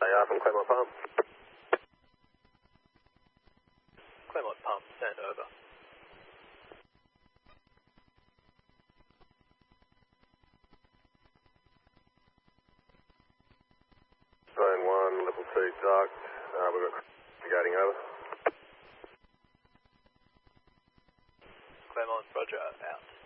from Claremont Palm. Claremont Palm, stand over. Zone 1, level 2 docked. We've got navigating over. Claremont, roger, out.